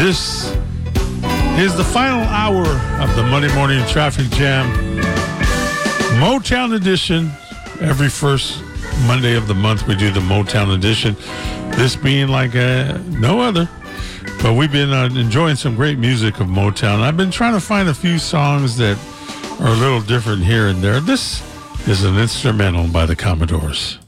This is the final hour of the Monday Morning Traffic Jam. Motown Edition. Every first Monday of the month, we do the Motown Edition. This being like no other. But we've been enjoying some great music of Motown. I've been trying to find a few songs that are a little different here and there. This is an instrumental by the Commodores.